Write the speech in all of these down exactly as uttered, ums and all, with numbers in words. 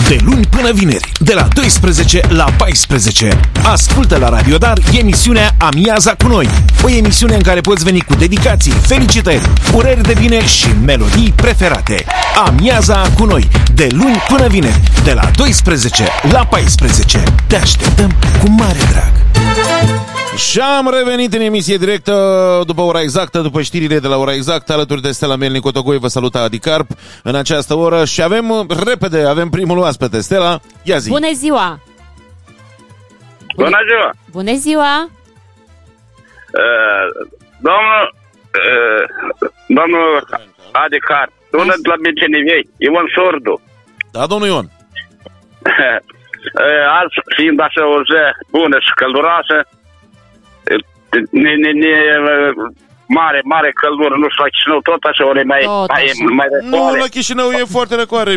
De luni până vineri, de la douăsprezece la paisprezece. Ascultă la Radio Dar emisiunea Amiaza cu noi. O emisiune în care poți veni cu dedicații, felicitări, urări de bine și melodii preferate. Amiaza cu noi, de luni până vineri, de la douăsprezece la paisprezece. Te așteptăm cu mare drag. Și am revenit în emisie directă după ora exactă, după știrile de la ora exactă, alături de Stella Melnic Cotogoi. Vă salută Adi Carp în această oră și avem, repede, avem primul oaspete. Stella, ia zi. Bună ziua! Bună ziua! Bună ziua! Uh, domnul, uh, domnul Adi Carp, sună de la Becenivei, Ion Sordu. Da, domnul Ion. uh, azi, fiind așa o zi bună și călduroasă, Ne, ne, ne, mare, mare căldură, nu știu, la Chișinău tot așa, ori mai, tot mai, așa. mai răcoare. Nu, la Chișinău e foarte răcoare.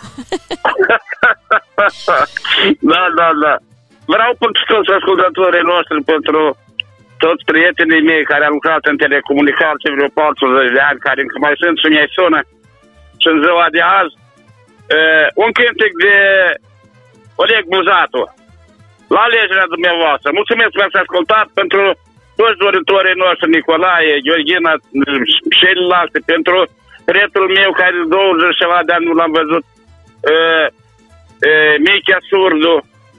Da, da, da. Vreau pentru toți ascultătorii noștri, pentru toți prietenii mei care au lucrat în telecomunicații vreo patruzeci de ani, care încă mai sunt și mi-ai sună și în ziua de azi, uh, un cântec de Oleg Buzatu, la alegerea dumneavoastră. Mulțumesc că ați ascultat, pentru toți doritorii noștri, Nicolae, Gheorghina și celelalte, pentru prietenul meu care douăzeci și ceva de ani nu l-am văzut, uh, uh, Michea Surdu,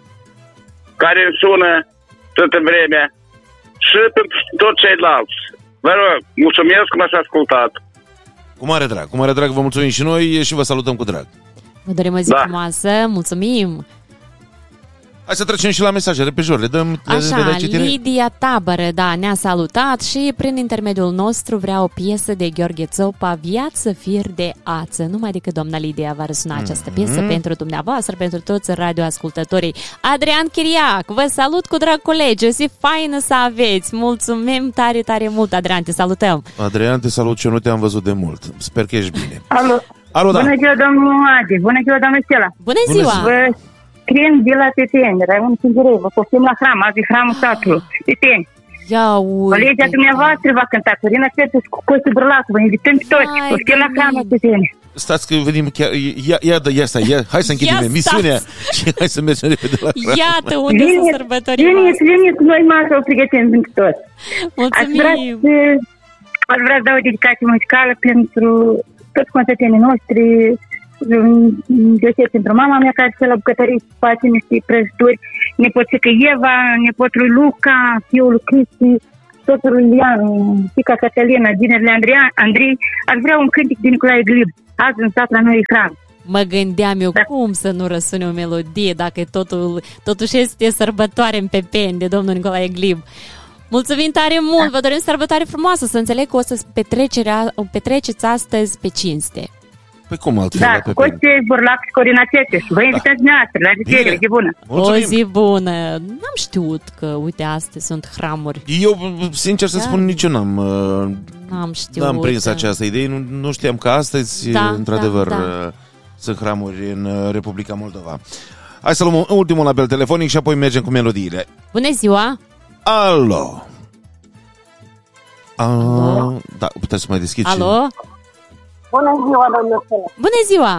care îmi sună toată vremea, și pentru toți ceilalți. Vă rog, mulțumesc că m-ați ascultat. Cu mare drag, cu mare drag vă mulțumim și noi și vă salutăm cu drag. Vă dorim o zi Da. frumoasă, mulțumim! Hai să trecem și la mesajele pe jur, le dăm, le, Așa, le dai citire? Lidia Tabără, da, ne-a salutat și prin intermediul nostru vrea o piesă de Gheorghe Țopa, Viață fir de ață. Numai decât doamna Lidia va răsuna mm-hmm. această piesă pentru dumneavoastră, pentru toți radioascultătorii. Adrian Chiriac, vă salut cu drag colegi, o zi faină să aveți. Mulțumim tare, tare mult, Adrian, te salutăm. Adrian, te salut, eu nu te-am văzut de mult. Sper că ești bine. Alo. Alo, da. Bună ziua, domnul Adi. Bună ziua, doamnă Stella. Bună Bună ziua! ziua. Vă scriem de la Teteni, Raion Singurei. Vă poftim la hram. Azi e hramul satului. Teteni. Ia uite! Colegea dumneavoastră va cânta, Corina Fetu și cu Costi Brălacu. Vă invităm pe toți. Hai, Poftim la bine. hramul Teteni. Stați că venim chiar, ia, ia, ia, stai, ia, hai să închidem Ia emisiunea și hai să mergem repede la hram. Iată unde să sărbătorim. Veniți, veniți, noi masă o pregătim pentru toți. Aș vrea Mulțumim! să, aș vrea să dau o dedicație muzicală pentru toți concetățenii noștri, deosebit pentru mama mea care se la bucătării face niște prăjituri, nepoțică Eva, nepotul lui Luca, fiul lui Cristi, soțul lui Ilian, fiica Catalina, ginerile Andrei, Andrei. Aș vrea un cântec din Nicolae Glib, azi în sat la noi hram. Mă gândeam eu Da. cum să nu răsune o melodie dacă totul, totuși este sărbătoare în Pepeni de domnul Nicolae Glib. Mulțumim tare mult, vă dorim sărbătoare frumoasă, să înțeleg că o să o petreceți astăzi pe cinste. Păi cum altfel? Da, la cu Pepeni? Costi Burlac și Corina Fetu. Vă invitați dumneavoastră, la rețele, Bine. zi bună. Mulțumim. O zi bună! N-am știut că, uite, astăzi sunt hramuri. Eu, sincer să Chiar? spun, nici eu n-am, uh, N-am știut. n-am prins această idee. Nu, nu știam că astăzi, Da, într-adevăr, da, da. uh, sunt hramuri în uh, Republica Moldova. Hai să luăm un ultimul apel telefonic și apoi mergem cu melodiile. Bună ziua! Alo! Alo? A, da, puteți să mai deschideți. Alo? Bună ziua, doamnă Stella. Bună ziua!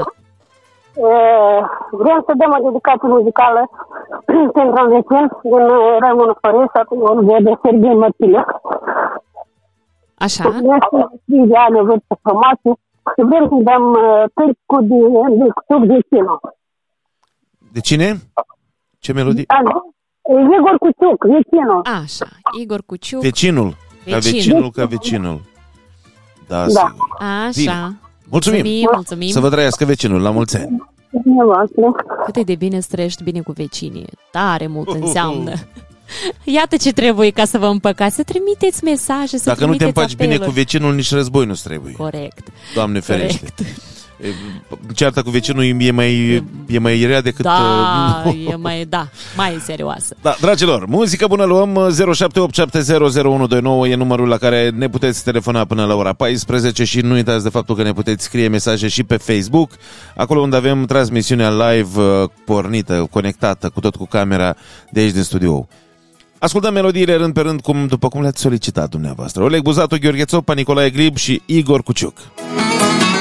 Vrem să dăm o dedicație muzicală pentru un vecin din Rămânul Fărâs, atunci de Serghei Mărțilă. Așa? Este cinci de ani, o vârstă frumoasă și vrem să dăm târg cu suc de cină. De cine? Ce melodie? Igor Cuciuc, vecinul. Așa, Igor Cuciuc. Vecinul. Ca Vecin. vecinul, ca vecinul. Da, Da. sigur. Bine. Așa. Mulțumim. Mulțumim, mulțumim. Să vă trăiască vecinul, la mulți ani. Cât e de bine să trăiești bine cu vecinii. Tare mult înseamnă. Iată ce trebuie ca să vă împăcați. Să trimiteți mesaje, să Dacă nu te trimiteți împaci bine apeluri. cu vecinul, nici război nu-ți trebuie. Corect. Doamne ferește. Corect. E, cearta cu vecinul e mai, e mai rea decât... Da, uh, e mai, da, mai serioasă. Da, dragilor, muzică bună luăm. Zero șapte opt șapte zero zero unu doi nouă e numărul la care ne puteți telefona până la ora paisprezece și nu uitați de faptul că ne puteți scrie mesaje și pe Facebook, acolo unde avem transmisiunea live uh, pornită, conectată, cu tot cu camera de aici din studio. Ascultăm melodiile rând pe rând, cum, după cum le-ați solicitat dumneavoastră. Oleg Buzatu, Gheorghe Țopa, Nicolae Glib și Igor Cuciuc.